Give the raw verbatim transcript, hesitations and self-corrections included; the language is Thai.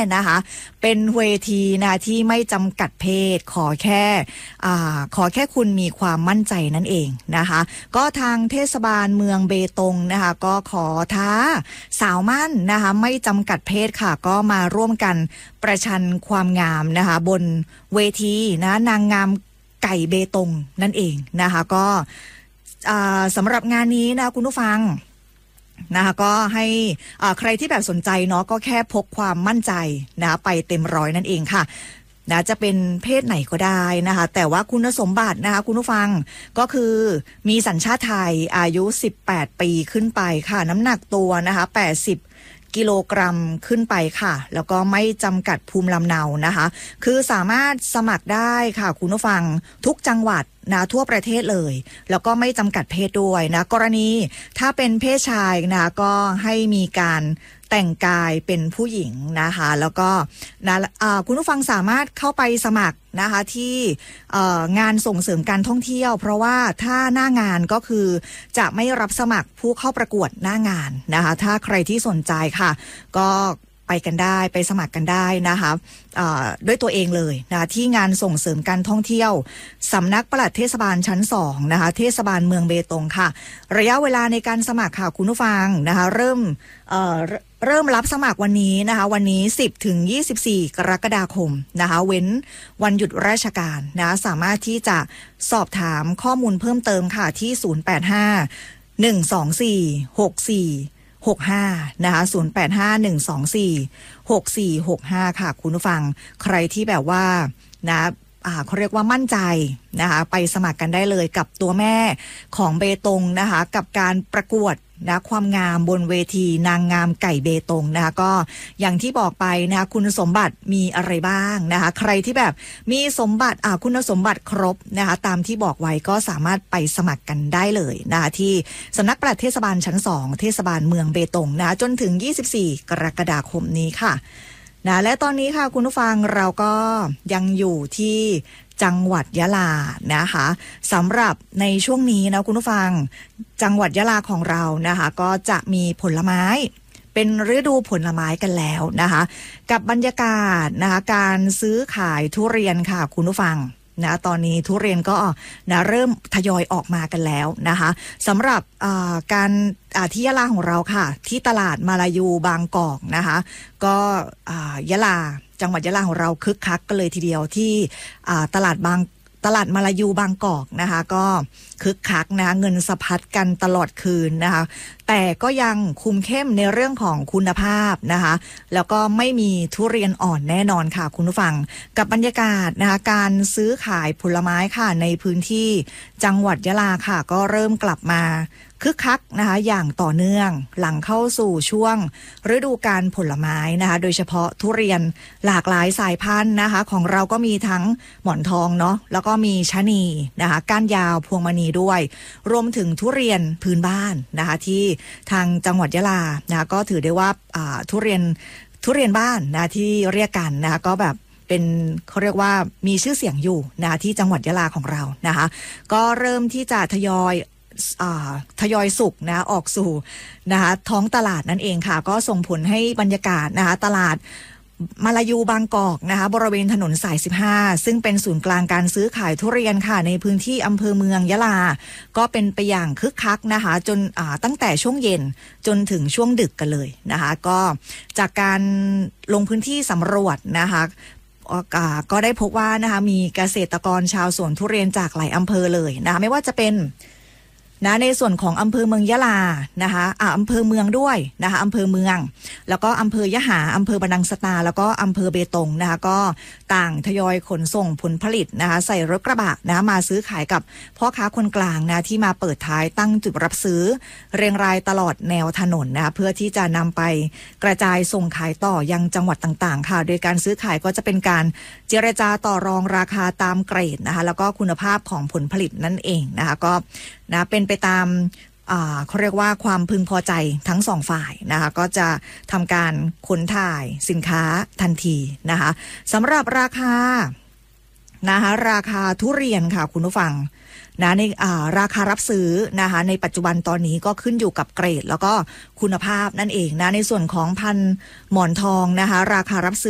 นะคะเป็นเวทีนะที่ไม่จำกัดเพศขอแค่อ่าขอแค่คุณมีความมั่นใจนั่นเองนะคะก็ทางเทศบาลเมืองเบตงนะคะก็ขอท้าสาวมั่นนะคะไม่จำกัดเพศค่ะก็มาร่วมกันประชันความงามนะคะบนเวทีนะนางงามไก่เบตงนั่นเองนะคะก็สำหรับงานนี้นะคุณผู้ฟังนะคะก็ให้ใครที่แบบสนใจเนาะก็แค่พกความมั่นใจนะไปเต็มร้อยนั่นเองค่ะนะจะเป็นเพศไหนก็ได้นะคะแต่ว่าคุณสมบัตินะคะคุณผู้ฟังก็คือมีสัญชาติไทยอายุสิบแปดปีขึ้นไปค่ะน้ำหนักตัวนะคะแปดสิบกิโลกรัมขึ้นไปค่ะแล้วก็ไม่จำกัดภูมิลำเนานะคะคือสามารถสมัครได้ค่ะคุณผู้ฟังทุกจังหวัดนะทั่วประเทศเลยแล้วก็ไม่จำกัดเพศด้วยนะกรณีถ้าเป็นเพศชายนะก็ให้มีการแต่งกายเป็นผู้หญิงนะคะแล้วก็นะคุณผู้ฟังสามารถเข้าไปสมัครนะคะที่งานส่งเสริมการท่องเที่ยวเพราะว่าถ้าหน้างานก็คือจะไม่รับสมัครผู้เข้าประกวดหน้างานนะคะถ้าใครที่สนใจค่ะก็ไปกันได้ไปสมัครกันได้นะคะด้วยตัวเองเลยนะที่งานส่งเสริมการท่องเที่ยวสำนักปลัดเทศบาลชั้นสองนะคะเทศบาลเมืองเบตงค่ะระยะเวลาในการสมัครค่ะคุณผู้ฟังนะคะเริ่มเอ่อเริ่มรับสมัครวันนี้นะคะวันนี้สิบถึงยี่สิบสี่กรกฎาคมนะคะเว้นวันหยุดราชการนะสามารถที่จะสอบถามข้อมูลเพิ่มเติมค่ะที่ศูนย์แปดห้า หนึ่งสองสี่ หกสี่หกห้านะคะศูนย์ แปด ห้า หนึ่ง สอง สี่ หก สี่ หก ห้าค่ะคุณผู้ฟังใครที่แบบว่านะอ่าเขาเรียกว่ามั่นใจนะคะไปสมัครกันได้เลยกับตัวแม่ของเบตงนะคะกับการประกวดนะความงามบนเวทีนางงามไก่เบตงนะคะก็อย่างที่บอกไปนะคะคุณสมบัติมีอะไรบ้างนะคะใครที่แบบมีสมบัติอ่าคุณสมบัติครบนะคะตามที่บอกไว้ก็สามารถไปสมัครกันได้เลยนะคะที่สำนักปลัดเทศบาลชั้นสองเทศบาลเมืองเบตงนะคะจนถึงยี่สิบสี่กรกฎาคมนี้ค่ะนะและตอนนี้ค่ะคุณผู้ฟังเราก็ยังอยู่ที่จังหวัดยะลานะคะสำหรับในช่วงนี้นะคุณผู้ฟังจังหวัดยะลาของเรานะคะก็จะมีผลไม้เป็นฤดูผลไม้กันแล้วนะคะกับบรรยากาศนะคะการซื้อขายทุเรียนค่ะคุณผู้ฟังนะตอนนี้ทุเรียนก็นะเริ่มทยอยออกมากันแล้วนะคะสำหรับการที่ยะลาของเราค่ะที่ตลาดมาลายูบางกอกนะคะก็ยะลาจังหวัดยะลาของเราคึกคักกันเลยทีเดียวที่ตลาดบางตลาดมาลายูบางกอกนะคะก็คึกคักนะคะเงินสะพัดกันตลอดคืนนะคะแต่ก็ยังคุมเข้มในเรื่องของคุณภาพนะคะแล้วก็ไม่มีทุเรียนอ่อนแน่นอนค่ะคุณผู้ฟังกับบรรยากาศนะคะการซื้อขายผลไม้ค่ะในพื้นที่จังหวัดยะลาค่ะก็เริ่มกลับมาคึกคักนะคะอย่างต่อเนื่องหลังเข้าสู่ช่วงฤดูกาลผลไม้นะคะโดยเฉพาะทุเรียนหลากหลายสายพันธุ์นะคะของเราก็มีทั้งหมอนทองเนาะแล้วก็มีชะนีนะคะก้านยาวพวงมณีด้วยรวมถึงทุเรียนพื้นบ้านนะคะที่ทางจังหวัดยะลานะคะก็ถือได้ว่าทุเรียนทุเรียนบ้านนะที่เรียกกันนะคะก็แบบเป็นเขาเรียกว่ามีชื่อเสียงอยู่นะที่จังหวัดยะลาของเรานะคะก็เริ่มที่จะทยอยทยอยสุกนะออกสู่นะคะท้องตลาดนั่นเองค่ะก็ส่งผลให้บรรยากาศนะคะตลาดมาลายูบางกอกนะคะบริเวณถนนสายสิบห้าซึ่งเป็นศูนย์กลางการซื้อขายทุเรียนค่ะในพื้นที่อำเภอเมืองยะลาก็เป็นไปอย่างคึกคักนะคะจนตั้งแต่ช่วงเย็นจนถึงช่วงดึกกันเลยนะคะก็จากการลงพื้นที่สำรวจนะคะก็ได้พบว่านะคะมีเกษตรกรชาวสวนทุเรียนจากหลายอำเภอเลยนะคะไม่ว่าจะเป็นนะในส่วนของอำเภอเมืองยะลานะคะอ่าอำเภอเมืองด้วยนะคะอำเภอเมืองแล้วก็อำเภอยะหาอำเภอบรรนังสตาแล้วก็อำเภอเบตงนะคะก็ต่างทยอยขนส่งผลผลิตนะคะใส่รถกระบะนะมาซื้อขายกับพ่อค้าคนกลางนะที่มาเปิดท้ายตั้งจุดรับซื้อเรียงรายตลอดแนวถนนนะคะเพื่อที่จะนำไปกระจายส่งขายต่อยังจังหวัดต่างๆค่ะโดยการซื้อขายก็จะเป็นการเจรจาต่อรองราคาตามเกรดนะคะแล้วก็คุณภาพของผลผลิตนั่นเองนะคะก็นะเป็นไปตามเขาเรียกว่าความพึงพอใจทั้งสองฝ่ายนะคะก็จะทำการขนถ่ายสินค้าทันทีนะคะสำหรับราคานะคะราคาทุเรียนค่ะคุณผู้ฟังนะในราคารับซื้อนะคะในปัจจุบันตอนนี้ก็ขึ้นอยู่กับเกรดแล้วก็คุณภาพนั่นเองนะในส่วนของพันธุ์หมอนทองนะคะราคารับซื้อ